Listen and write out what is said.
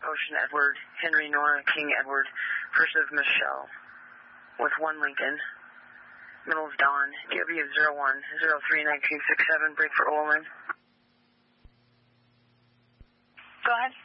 Ocean Edward, Henry Nora, King Edward, first of Michelle, with 1 Lincoln, middle of Dawn, DW 01031967, break for Olin. Go ahead.